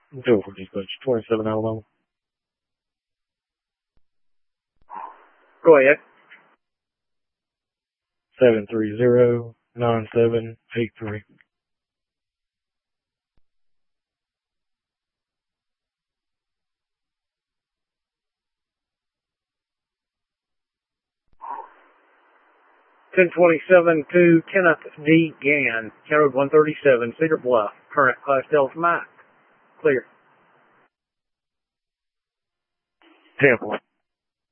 Go for dispatch 27 Alabama. Go ahead. 730-9783. Ten 27 to Kenneth D. Gann, County Road 137, Cedar Bluff. Current Class Delta Mike. Clear. Tampa.